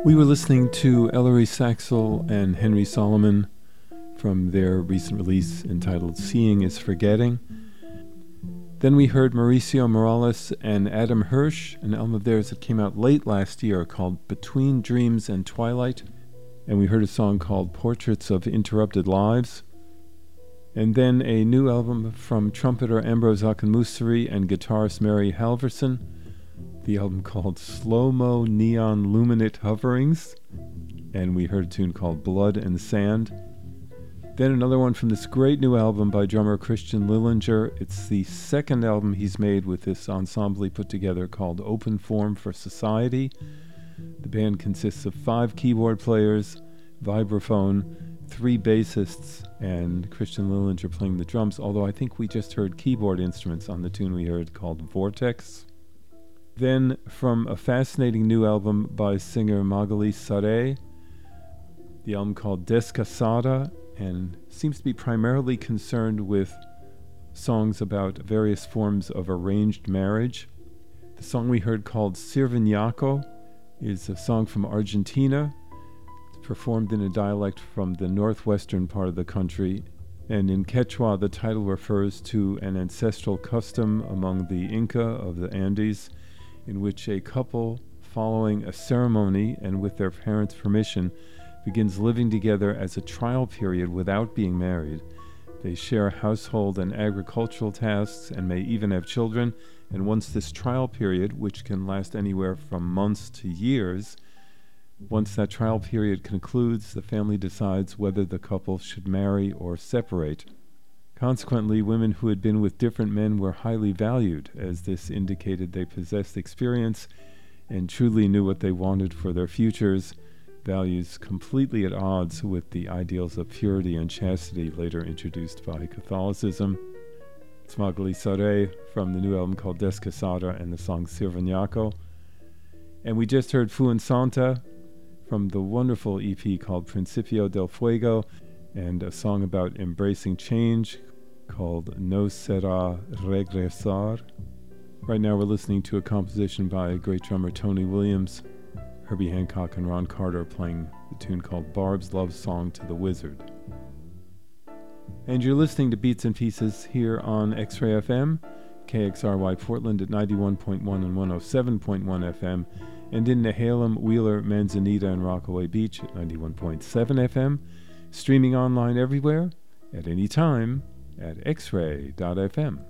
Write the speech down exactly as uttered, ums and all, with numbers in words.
We were listening to Ellery Saxel and Henry Solomon from their recent release entitled Seeing is Forgetting. Then we heard Mauricio Morales and Adam Hirsch, an album of theirs that came out late last year called Between Dreams and Twilight. And we heard a song called Portraits of Interrupted Lives. And then a new album from trumpeter Ambrose Akinmusire and guitarist Mary Halverson. The album called Slow-Mo Neon Luminate Hoverings. And we heard a tune called Blood and Sand. Then another one from this great new album by drummer Christian Lillinger. It's the second album he's made with this ensemble he put together called Open Form for Society. The band consists of five keyboard players, vibraphone, three bassists, and Christian Lillinger playing the drums, although I think we just heard keyboard instruments on the tune we heard called Vortex. Then from a fascinating new album by singer Magali Saré, the album called Descasada, and seems to be primarily concerned with songs about various forms of arranged marriage. The song we heard called Sirvinaco is a song from Argentina. It's performed in a dialect from the northwestern part of the country, and in Quechua the title refers to an ancestral custom among the Inca of the Andes in which a couple, following a ceremony and with their parents' permission, begins living together as a trial period without being married. They share household and agricultural tasks and may even have children, and once this trial period, which can last anywhere from months to years, once that trial period concludes, the family decides whether the couple should marry or separate. Consequently, women who had been with different men were highly valued, as this indicated they possessed experience and truly knew what they wanted for their futures, values completely at odds with the ideals of purity and chastity later introduced by Catholicism. It's Magali Saré from the new album called Descasada and the song Sirvinaco. And we just heard Fuensanta from the wonderful E P called Principio del Fuego, and a song about embracing change called No Será Regresar. Right now we're listening to a composition by great drummer Tony Williams, Herbie Hancock and Ron Carter playing the tune called Barb's Love Song to the Wizard. And you're listening to Beats and Pieces here on X-Ray F M, K X R Y Portland at ninety-one point one and one oh seven point one F M, and in Nehalem, Wheeler, Manzanita, and Rockaway Beach at ninety-one point seven F M, streaming online everywhere, at any time, at x ray dot f m.